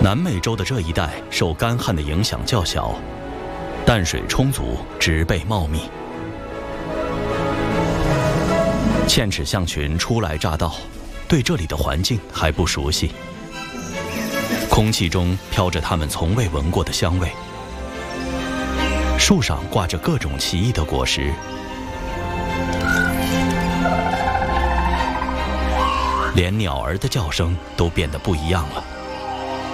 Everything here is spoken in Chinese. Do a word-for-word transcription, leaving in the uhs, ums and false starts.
南美洲的这一带受干旱的影响较小，淡水充足，植被茂密。嵌齿象群初来乍到，对这里的环境还不熟悉，空气中飘着它们从未闻过的香味。树上挂着各种奇异的果实，连鸟儿的叫声都变得不一样了。